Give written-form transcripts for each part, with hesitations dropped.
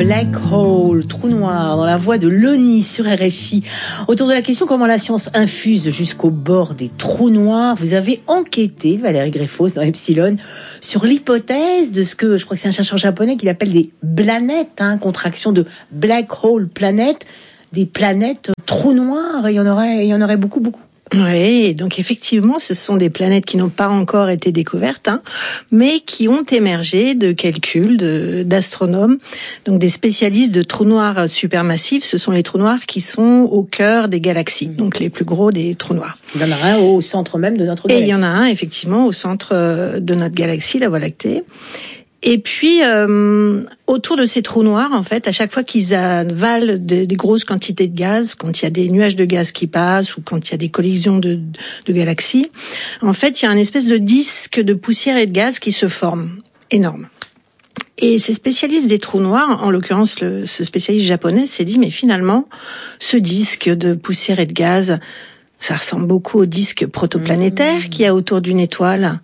Black Hole, trou noir, dans la voix de Loni sur RFI. Autour de la question comment la science infuse jusqu'au bord des trous noirs, vous avez enquêté, Valérie Greffos, dans Epsilon, sur l'hypothèse de ce que, je crois que c'est un chercheur japonais qui l'appelle des planètes, contraction de Black Hole Planet, des planètes trous noirs, il y en aurait beaucoup. Oui, donc effectivement, ce sont des planètes qui n'ont pas encore été découvertes, mais qui ont émergé de calculs d'astronomes, donc des spécialistes de trous noirs supermassifs. Ce sont les trous noirs qui sont au cœur des galaxies, donc les plus gros des trous noirs. Il y en a un au centre même de notre galaxie. Et il y en a un, effectivement, au centre de notre galaxie, la Voie lactée. Et puis, autour de ces trous noirs, en fait, à chaque fois qu'ils avalent des grosses quantités de gaz, quand il y a des nuages de gaz qui passent ou quand il y a des collisions de galaxies, en fait, il y a une espèce de disque de poussière et de gaz qui se forme, énorme. Et ces spécialistes des trous noirs, en l'occurrence ce spécialiste japonais, s'est dit, mais finalement, ce disque de poussière et de gaz, ça ressemble beaucoup au disque protoplanétaire qu'il y a autour d'une étoile.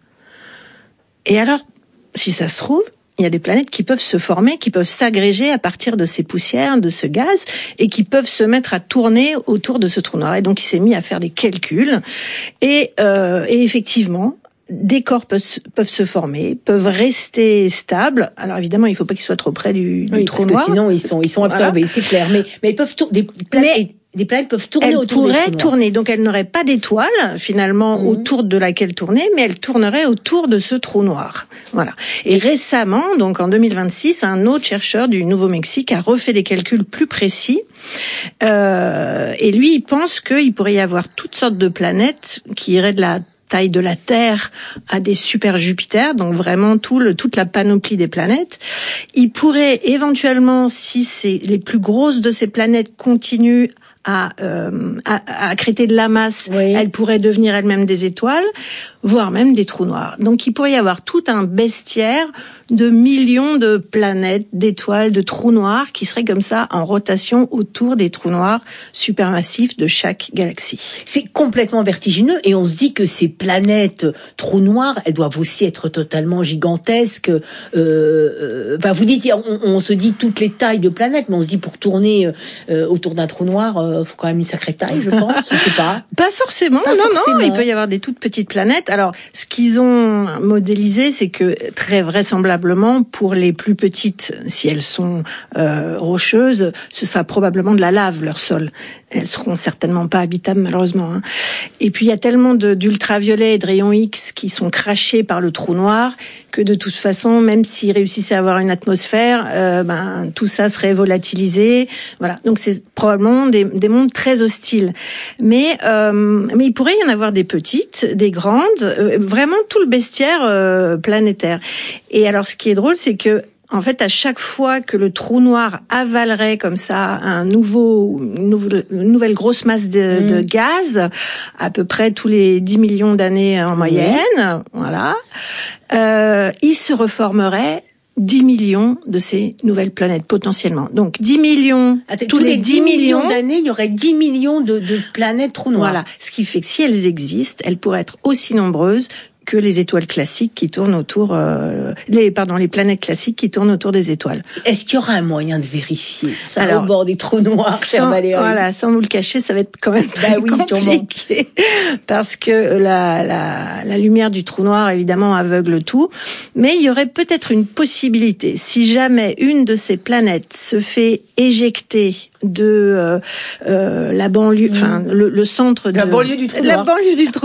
Et alors, si ça se trouve, il y a des planètes qui peuvent se former, qui peuvent s'agréger à partir de ces poussières, de ce gaz, et qui peuvent se mettre à tourner autour de ce trou noir. Et donc, il s'est mis à faire des calculs. Et effectivement, des corps peuvent se former, peuvent rester stables. Alors évidemment, il ne faut pas qu'ils soient trop près du trou noir. Parce que sinon, ils sont absorbés, c'est clair. Mais ils peuvent des planètes peuvent tourner autour des trous noirs. Elles pourraient tourner, donc elles n'auraient pas d'étoile finalement autour de laquelle tourner, mais elles tourneraient autour de ce trou noir. Voilà. Et récemment, donc en 2026, un autre chercheur du Nouveau-Mexique a refait des calculs plus précis. Et lui, il pense qu'il pourrait y avoir toutes sortes de planètes qui iraient de la taille de la Terre à des super Jupiters, donc vraiment toute la panoplie des planètes. Il pourrait éventuellement, si les plus grosses de ces planètes continuent à accréter de la masse, elles pourraient devenir elles-mêmes des étoiles, voire même des trous noirs. Donc il pourrait y avoir tout un bestiaire de millions de planètes, d'étoiles, de trous noirs qui seraient comme ça en rotation autour des trous noirs supermassifs de chaque galaxie. C'est complètement vertigineux et on se dit que ces planètes trous noirs, elles doivent aussi être totalement gigantesques. Vous dites, on se dit toutes les tailles de planètes, mais on se dit pour tourner autour d'un trou noir, faut quand même une sacrée taille, je pense. Je sais pas. Pas forcément. Non. Il peut y avoir des toutes petites planètes. Alors, ce qu'ils ont modélisé, c'est que très vraisemblablement, pour les plus petites, si elles sont rocheuses, ce sera probablement de la lave, leur sol. Elles seront certainement pas habitables, malheureusement. Et puis, il y a tellement d'ultraviolets et de rayons X qui sont crachés par le trou noir que de toute façon, même s'ils réussissaient à avoir une atmosphère, tout ça serait volatilisé. Voilà. Donc, c'est probablement des mondes très hostiles. Mais il pourrait y en avoir des petites, des grandes, vraiment tout le bestiaire planétaire. Et alors, ce qui est drôle, c'est que en fait, à chaque fois que le trou noir avalerait comme ça une nouvelle grosse masse de gaz, à peu près tous les 10 millions d'années en moyenne, voilà, il se reformerait 10 millions de ces nouvelles planètes, potentiellement. Donc, 10 millions, tous les 10 millions d'années, il y aurait 10 millions de planètes trous noirs. Voilà. Ce qui fait que si elles existent, elles pourraient être aussi nombreuses que les étoiles classiques qui tournent autour, les planètes classiques qui tournent autour des étoiles. Est-ce qu'il y aura un moyen de vérifier ça au bord des trous noirs, chère Valérie? Voilà, sans vous le cacher, ça va être quand même très compliqué. Parce que la lumière du trou noir, évidemment, aveugle tout. Mais il y aurait peut-être une possibilité, si jamais une de ces planètes se fait éjecter de la banlieue, le centre de... La banlieue du trou noir. La banlieue du trou